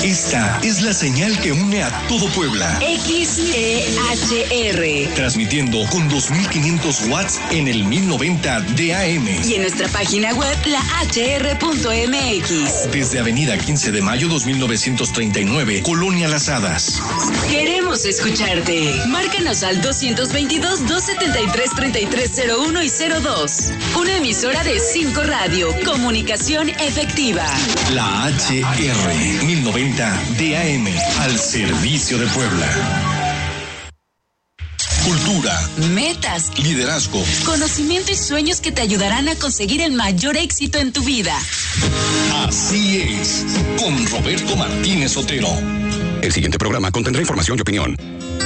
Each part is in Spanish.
Esta es la señal que une a todo Puebla. XEHR. Transmitiendo con 2500 watts en el 1090 de AM. Y en nuestra página web, lahr.mx. Desde Avenida 15 de Mayo 2939, Colonia Las Hadas. Queremos escucharte. Márcanos al 222-273-3301 y 02. Una emisora de 5 Radio. Comunicación efectiva. La HR 1090 DAM, al servicio de Puebla. Cultura, metas, liderazgo, conocimiento y sueños que te ayudarán a conseguir el mayor éxito en tu vida. Así es, con Roberto Martínez Otero. El siguiente programa contendrá información y opinión.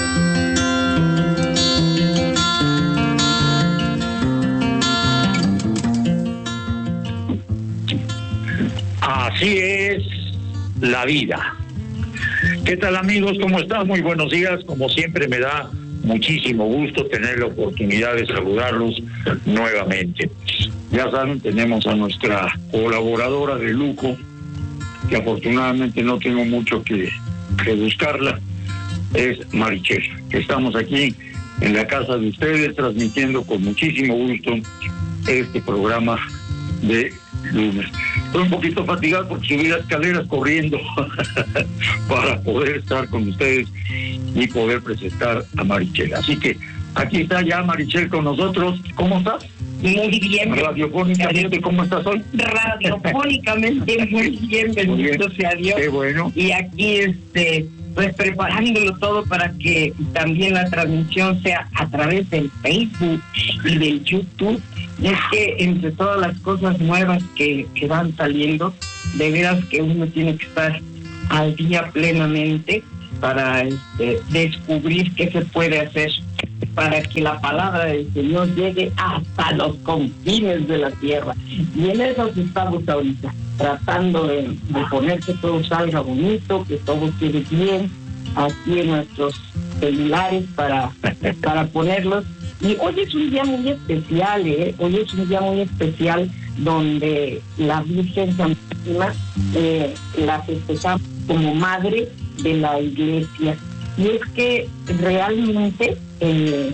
Así es la vida. ¿Qué tal, amigos? ¿Cómo están? Muy buenos días. Como siempre, me da muchísimo gusto tener la oportunidad de saludarlos nuevamente. Ya saben, tenemos a nuestra colaboradora de lujo, que afortunadamente no tengo mucho que buscarla, es Marichel, que estamos aquí en la casa de ustedes transmitiendo con muchísimo gusto este programa de lunes. Estoy un poquito fatigado porque subí las escaleras corriendo para poder estar con ustedes y poder presentar a Marichel. Así que aquí está ya Marichel con nosotros. ¿Cómo estás? Muy bien. Radiofónicamente, ¿cómo estás hoy? Radiofónicamente muy bien, bendito sea Dios. Qué bueno. Y aquí, pues preparándolo todo para que también la transmisión sea a través del Facebook y del YouTube. Y es que entre todas las cosas nuevas que van saliendo, de veras que uno tiene que estar al día plenamente para descubrir qué se puede hacer para que la palabra del Señor llegue hasta los confines de la tierra. Y en eso estamos ahorita, tratando de poner que todo salga bonito, que todo quede bien, aquí en nuestros celulares para ponerlos. Y hoy es un día muy especial, hoy es un día muy especial donde la Virgen Santísima la festejamos como madre de la Iglesia. Y es que realmente el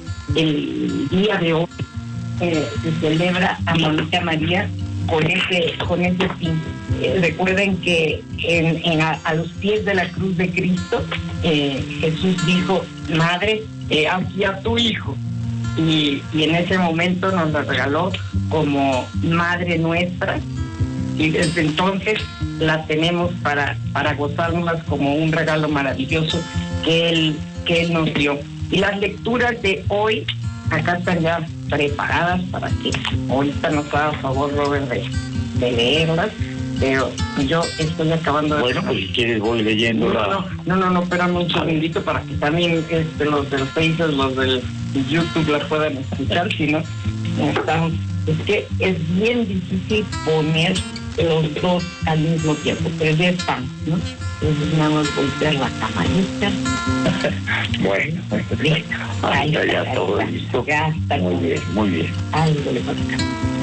día de hoy se celebra a Mamita María con ese fin. Recuerden que a los pies de la cruz de Cristo, Jesús dijo: Madre, aquí a tu hijo. Y en ese momento nos la regaló como madre nuestra, y desde entonces la tenemos para gozárnoslas como un regalo maravilloso que él nos dio. Y las lecturas de hoy acá están ya preparadas para que ahorita nos haga favor, Robert, de leerlas, pero yo estoy acabando de... Bueno, pues si quieres voy leyendo No, espérame un segundito para que también los del Facebook, los del YouTube la puedan escuchar, si no, estamos... Es que es bien difícil poner los dos al mismo tiempo, pero ya estamos, ¿no? Entonces nada más voltear la camarita. Bueno, listo. Ahí está ya todo listo. Ya está. Muy bien. Ándale, por acá.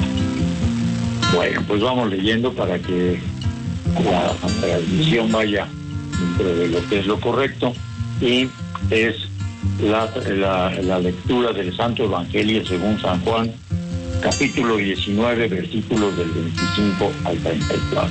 Bueno, pues vamos leyendo para que la transmisión vaya dentro de lo que es lo correcto, y es la lectura del Santo Evangelio según San Juan, capítulo 19, versículos del 25 al 34.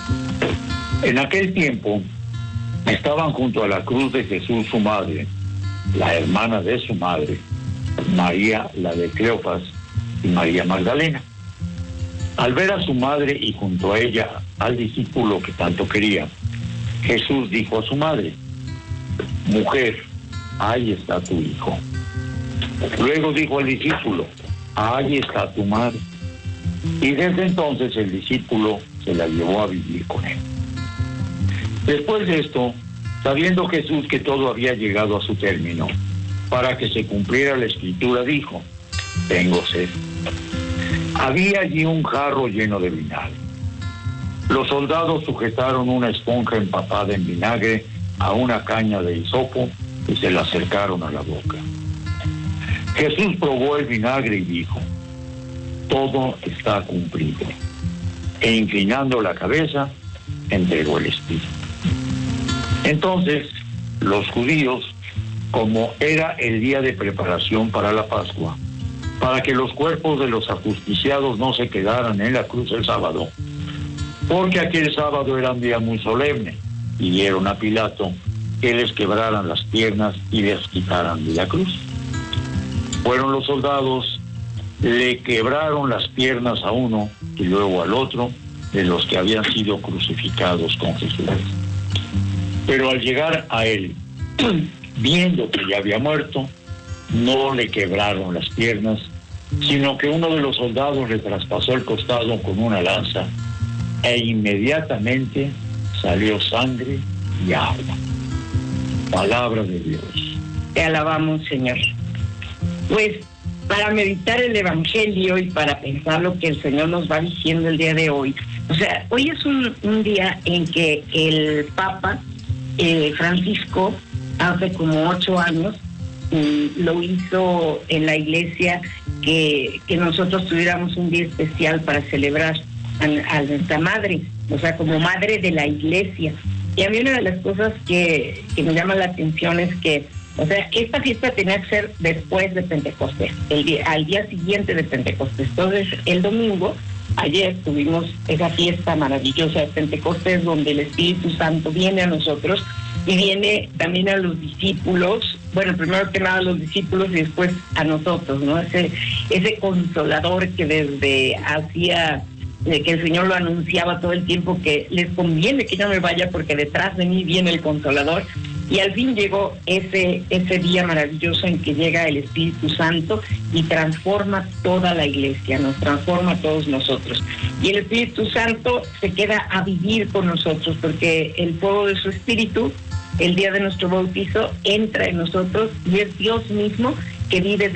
En aquel tiempo estaban junto a la cruz de Jesús su madre, la hermana de su madre, María la de Cleofas y María Magdalena. Al ver a su madre y junto a ella al discípulo que tanto quería, Jesús dijo a su madre: Mujer, ahí está tu hijo. Luego dijo al discípulo: ahí está tu madre. Y desde entonces el discípulo se la llevó a vivir con él. Después de esto, sabiendo Jesús que todo había llegado a su término, para que se cumpliera la escritura, dijo: tengo sed. Había allí un jarro lleno de vinagre. Los soldados sujetaron una esponja empapada en vinagre a una caña de hisopo y se la acercaron a la boca. Jesús probó el vinagre y dijo: todo está cumplido. E inclinando la cabeza, entregó el espíritu. Entonces, los judíos, como era el día de preparación para la Pascua, para que los cuerpos de los ajusticiados no se quedaran en la cruz el sábado, porque aquel sábado era un día muy solemne, pidieron a Pilato que les quebraran las piernas y les quitaran de la cruz. Fueron los soldados, le quebraron las piernas a uno y luego al otro de los que habían sido crucificados con Jesús. Pero al llegar a él, viendo que ya había muerto, no le quebraron las piernas, sino que uno de los soldados le traspasó el costado con una lanza e inmediatamente salió sangre y agua. Palabra de Dios. Te alabamos, Señor. Pues para meditar el Evangelio y para pensar lo que el Señor nos va diciendo el día de hoy. O sea, hoy es un día en que el Papa Francisco, hace como 8 años, lo hizo en la iglesia que nosotros tuviéramos un día especial para celebrar a nuestra madre, o sea, como madre de la iglesia. Y a mí una de las cosas que me llama la atención es que, o sea, esta fiesta tenía que ser después de Pentecostés, al día siguiente de Pentecostés. Entonces, el domingo, ayer tuvimos esa fiesta maravillosa de Pentecostés, donde el Espíritu Santo viene a nosotros y viene también a los discípulos, bueno, primero que nada a los discípulos y después a nosotros, ¿no? Ese consolador que desde hacía, que el Señor lo anunciaba todo el tiempo, que les conviene que yo me vaya porque detrás de mí viene el Consolador. Y al fin llegó ese día maravilloso en que llega el Espíritu Santo y transforma toda la iglesia, nos transforma a todos nosotros. Y el Espíritu Santo se queda a vivir con nosotros porque el fuego de su Espíritu, el día de nuestro bautizo, entra en nosotros y es Dios mismo que vive